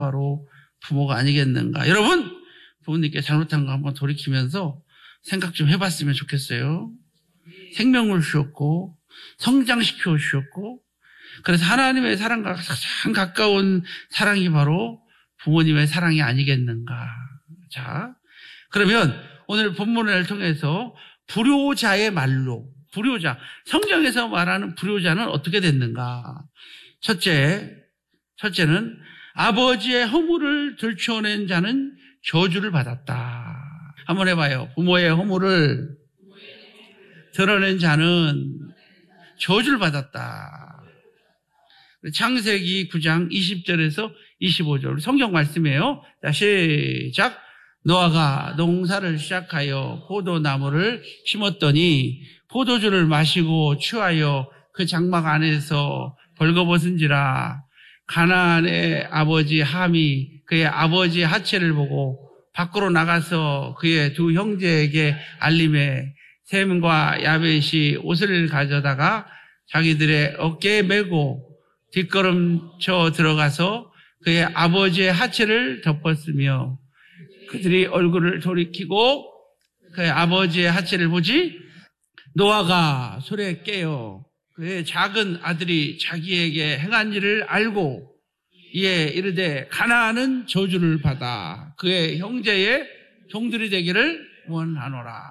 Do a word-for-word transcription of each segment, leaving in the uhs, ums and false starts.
바로 부모가 아니겠는가. 여러분, 부모님께 잘못한 거 한번 돌이키면서 생각 좀 해봤으면 좋겠어요. 생명을 주셨고 성장시켜 주셨고, 그래서 하나님의 사랑과 가장 가까운 사랑이 바로 부모님의 사랑이 아니겠는가. 자, 그러면 오늘 본문을 통해서 불효자의 말로, 불효자, 성경에서 말하는 불효자는 어떻게 됐는가. 첫째, 첫째는 아버지의 허물을 들춰낸 자는 저주를 받았다. 한번 해봐요. 부모의 허물을 드러낸 자는 저주를 받았다. 창세기 구 장 이십 절에서 이십오 절 성경 말씀이에요. 자, 시작. 노아가 농사를 시작하여 포도나무를 심었더니 포도주를 마시고 취하여 그 장막 안에서 벌거벗은지라. 가나안의 아버지 함이 그의 아버지의 하체를 보고 밖으로 나가서 그의 두 형제에게 알림해 셈과 야벳이 옷을 가져다가 자기들의 어깨에 메고 뒷걸음쳐 들어가서 그의 아버지의 하체를 덮었으며, 그들이 얼굴을 돌이키고 그의 아버지의 하체를 보지 노아가 술에 깨어 그의 작은 아들이 자기에게 행한 일을 알고 이에 이르되 가나안은 저주를 받아 그의 형제의 종들이 되기를 원하노라.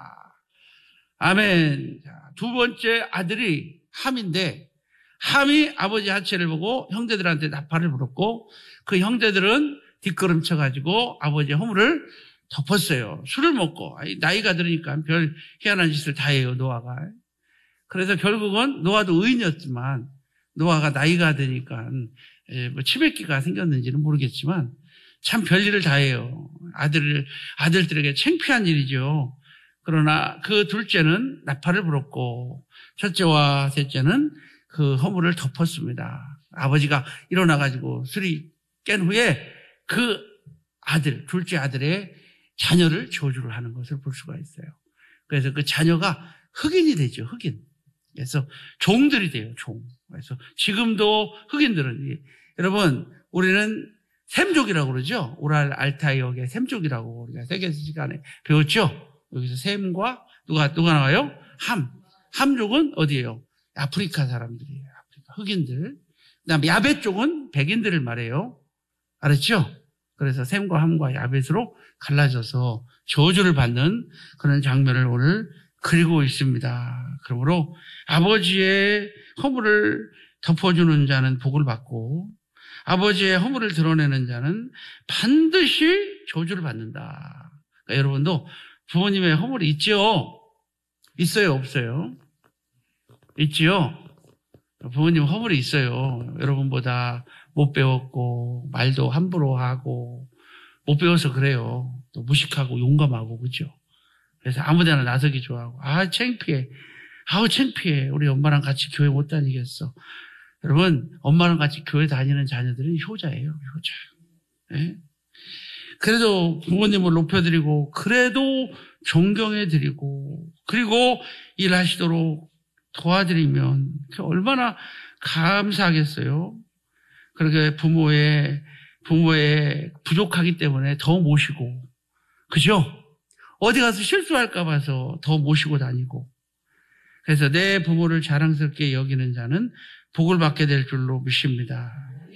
아멘. 자, 두 번째 아들이 함인데, 함이 아버지 하체를 보고 형제들한테 나팔을 불었고 그 형제들은 뒷걸음쳐가지고 아버지의 허물을 덮었어요. 술을 먹고. 나이가 들으니까 별 희한한 짓을 다 해요, 노아가. 그래서 결국은 노아도 의인이었지만 노아가 나이가 드니까 뭐 치매기가 생겼는지는 모르겠지만 참 별일을 다 해요. 아들, 아들들에게 창피한 일이죠. 그러나 그 둘째는 나팔을 불었고 첫째와 셋째는 그 허물을 덮었습니다. 아버지가 일어나가지고 술이 깬 후에 그 아들, 둘째 아들의 자녀를 저주를 하는 것을 볼 수가 있어요. 그래서 그 자녀가 흑인이 되죠, 흑인. 그래서 종들이 돼요, 종. 그래서 지금도 흑인들은, 여러분, 우리는 셈족이라고 그러죠? 우랄 알타이역의 셈족이라고 우리가 세계사 시간에 배웠죠? 여기서 셈과 누가, 누가 나와요? 함. 함족은 어디예요? 아프리카 사람들이에요. 아프리카 흑인들. 그 다음에 야벳 쪽은 백인들을 말해요. 알았죠? 그래서 셈과 함과 야벳으로 갈라져서 저주를 받는 그런 장면을 오늘 그리고 있습니다. 그러므로 아버지의 허물을 덮어주는 자는 복을 받고 아버지의 허물을 드러내는 자는 반드시 저주를 받는다. 그러니까 여러분도 부모님의 허물이 있죠? 있어요, 없어요? 있지요? 부모님 허물이 있어요. 여러분보다 못 배웠고 말도 함부로 하고 못 배워서 그래요. 또 무식하고 용감하고, 그죠? 그래서 아무데나 나서기 좋아하고, 아 창피해, 아우 창피해, 우리 엄마랑 같이 교회 못 다니겠어. 여러분, 엄마랑 같이 교회 다니는 자녀들은 효자예요, 효자. 네? 그래도 부모님을 높여드리고 그래도 존경해드리고 그리고 일하시도록 도와드리면 얼마나 감사하겠어요. 그렇게 부모의 부모의 부족하기 때문에 더 모시고, 그죠? 어디 가서 실수할까 봐서 더 모시고 다니고. 그래서 내 부모를 자랑스럽게 여기는 자는 복을 받게 될 줄로 믿습니다.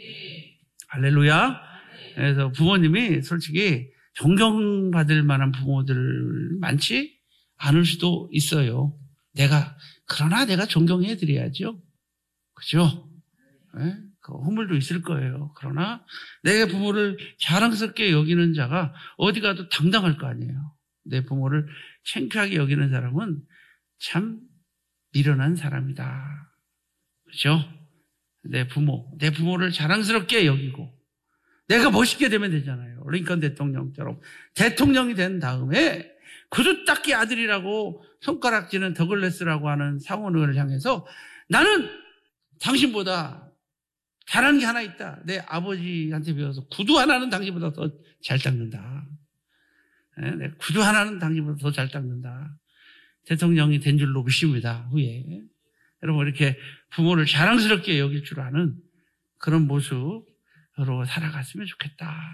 할렐루야. 그래서 부모님이 솔직히 존경받을 만한 부모들 많지 않을 수도 있어요. 내가, 그러나 내가 존경해 드려야죠. 그죠? 네? 그 허물도 있을 거예요. 그러나 내 부모를 자랑스럽게 여기는 자가 어디 가도 당당할 거 아니에요. 내 부모를 창피하게 여기는 사람은 참 미련한 사람이다. 그렇죠? 내 부모, 내 부모를 자랑스럽게 여기고 내가 멋있게 되면 되잖아요. 링컨 대통령처럼 대통령이 된 다음에 구두닦이 아들이라고 손가락질은 더글래스라고 하는 상원을 향해서 나는 당신보다 잘하는 게 하나 있다. 내 아버지한테 배워서 구두 하나는 당신보다 더 잘 닦는다. 내 구두 하나는 당신보다 더 잘 닦는다. 대통령이 된 줄로 믿습니다. 후에. 여러분, 이렇게 부모를 자랑스럽게 여길 줄 아는 그런 모습 서로 살아갔으면 좋겠다.